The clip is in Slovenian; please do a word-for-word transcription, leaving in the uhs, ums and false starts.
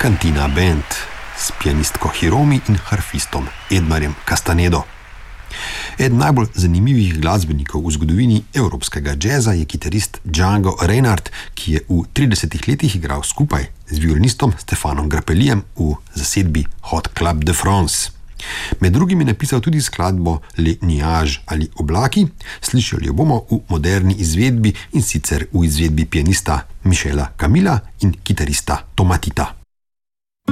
Cantina Band s pianistko Hiromi in harfistom Edmarjem Castanedo. Eden najbolj zanimivih glasbenikov v zgodovini evropskega džeza je kitarist Django Reinhardt, ki je v tridesetih letih igral skupaj z violinistom Stefanom Grappellijem v zasedbi Hot Club de France. Med drugim je napisal tudi skladbo Le Nuages ali Oblaki, slišali jo bomo v moderni izvedbi in sicer v izvedbi pianista Michela Camila in kitarista Tomatita.